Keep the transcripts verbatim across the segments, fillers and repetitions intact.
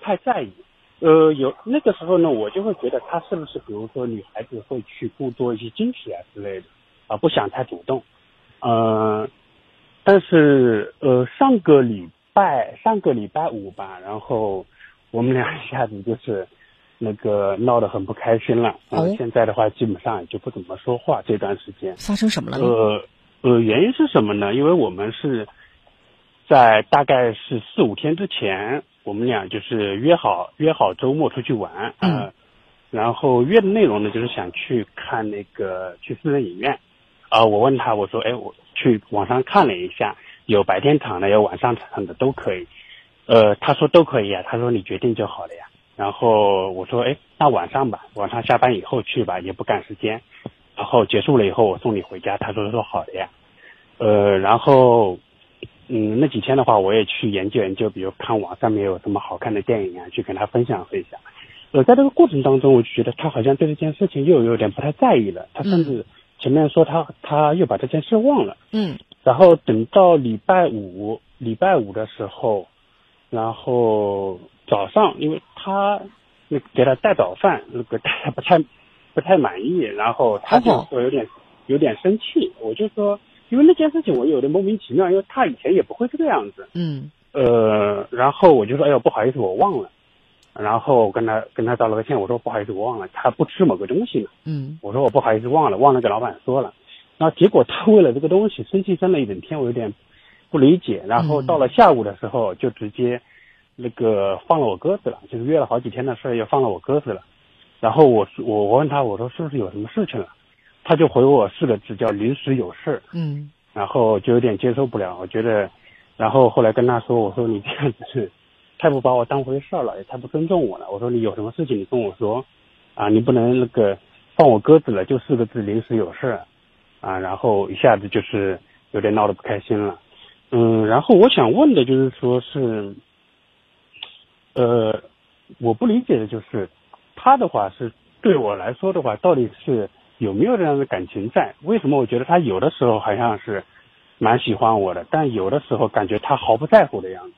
太在意。呃，有那个时候呢，我就会觉得他是不是比如说女孩子会去故作一些惊喜啊之类的，啊、不想太主动。呃，但是呃上个礼拜上个礼拜五吧，然后我们俩一下子就是那个闹得很不开心了。呃、 哦， 现在的话基本上也就不怎么说话这段时间。 发生什么了呢？ 呃呃，原因是什么呢？因为我们是在大概是四五天之前，我们俩就是约好约好周末出去玩， 嗯呃，然后约的内容呢就是想去看那个去私人影院，啊、呃，我问他我说，哎，我去网上看了一下，有白天场的，有晚上场的都可以，呃，他说都可以啊，他说你决定就好了呀。然后我说，哎，那晚上吧，晚上下班以后去吧，也不赶时间。然后结束了以后我送你回家，他说说好的呀。呃，然后。嗯，那几天的话，我也去研究研究，比如看网上面有什么好看的电影啊，去跟他分享分享。呃，在这个过程当中，我就觉得他好像对这件事情又有点不太在意了。他甚至前面说他他又把这件事忘了。 嗯。 然后等到礼拜五，礼拜五的时候，然后早上，因为他那个给他带早饭，那个他不太不太满意，然后他就说有点有点生气，我就说。因为那件事情我有点莫名其妙，因为他以前也不会这个样子。 嗯。 呃，然后我就说，哎呦，不好意思，我忘了。然后我跟他跟他道了个歉，我说不好意思，我忘了，他不吃某个东西嘛。 嗯。 我说我不好意思忘了，忘了给老板说了。然后结果他为了这个东西生气生了一整天，我有点不理解。然后到了下午的时候，就直接那个放了我鸽子了，就是约了好几天的事又放了我鸽子了。然后我我我问他，我说是不是有什么事情了？他就回我四个字叫临时有事。 嗯， 然后就有点接受不了，我觉得，然后后来跟他说，我说你这样子是太不把我当回事了，也太不尊重我了。我说你有什么事情你跟我说，啊，你不能那个放我鸽子了，就四个字临时有事，啊，然后一下子就是有点闹得不开心了。嗯，然后我想问的就是说是，呃，我不理解的就是他的话是对我来说的话，到底是。有没有这样的感情在？为什么我觉得他有的时候好像是蛮喜欢我的，但有的时候感觉他毫不在乎的样子。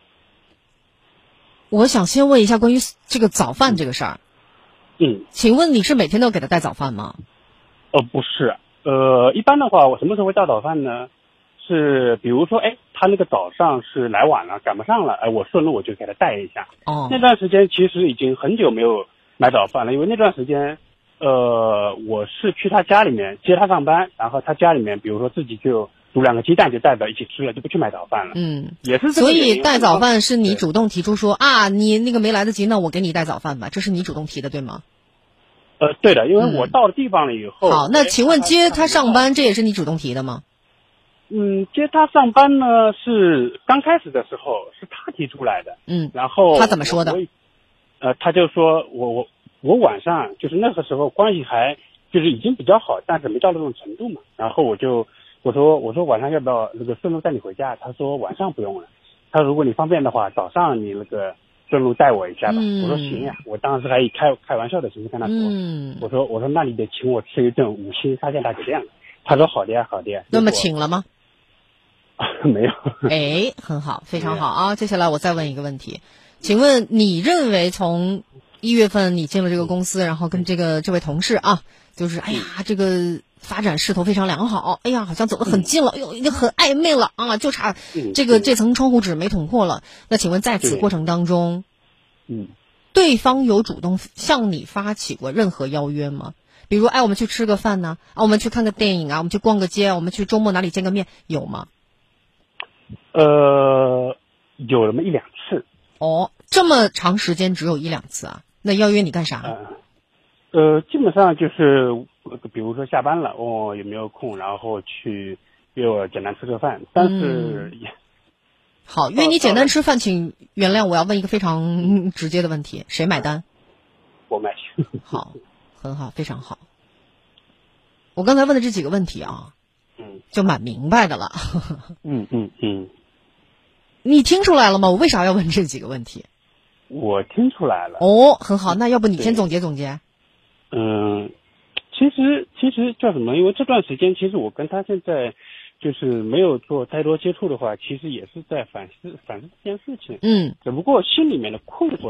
我想先问一下关于这个早饭这个事儿。 嗯， 请问你是每天都给他带早饭吗？ 呃，不是，呃，一般的话，我什么时候会带早饭呢？是比如说，哎，他那个早上是来晚了，赶不上了，哎，我顺路我就给他带一下。 哦， 那段时间其实已经很久没有买早饭了，因为那段时间。呃，我是去他家里面接他上班，然后他家里面，比如说自己就煮两个鸡蛋就带着一起吃了，就不去买早饭了。 嗯， 也是这个。 所以带早饭是你主动提出说啊，你那个没来得及，那我给你带早饭吧，这是你主动提的，对吗？ 呃，对的，因为我到了地方了以后。 嗯、好，那请问接他上班，这也是你主动提的吗？ 嗯，接他上班呢是刚开始的时候是他提出来的。 嗯， 然后他怎么说的？ 呃，他就说我我。我晚上就是那个时候关系还就是已经比较好，但是没到那种程度嘛。然后我就我说我说晚上要不要那个顺路带你回家？他说晚上不用了。他说如果你方便的话，早上你那个顺路带我一下吧。 嗯、 我说行呀，我当时还以开开玩笑的形式跟他说， 嗯、 我说我说那你得请我吃一顿五星沙县大酒店了。他说好的呀好的呀。 那么请了吗？ 没有。 哎，很好，非常好啊。接下来我再问一个问题，请问你认为从一月份你进了这个公司，然后跟这个这位同事啊，就是哎呀，这个发展势头非常良好，哎呀，好像走得很近了，哎呦，已经很暧昧了啊，就差这个这层窗户纸没捅破了。那请问在此过程当中， 嗯， 对方有主动向你发起过任何邀约吗？比如，哎，我们去吃个饭呢，啊，我们去看个电影啊，我们去逛个街，我们去周末哪里见个面，有吗？ 呃，有那么一两次。 哦，这么长时间只有一两次啊？那邀约你干啥？ 呃，呃，基本上就是，比如说下班了，问我有没有空，然后去约我简单吃个饭。但是， 嗯、好，约你简单吃饭，请原谅我要问一个非常直接的问题：谁买单？ 我买。 好，很好，非常好。我刚才问的这几个问题啊， 嗯， 就蛮明白的了。 嗯嗯嗯。 你听出来了吗？我为啥要问这几个问题？ 我听出来了。 哦，很好，那要不你先总结总结。 嗯，其实其实叫什么？因为这段时间其实我跟他现在就是没有做太多接触的话，其实也是在反思反思这件事情。 嗯， 只不过心里面的困惑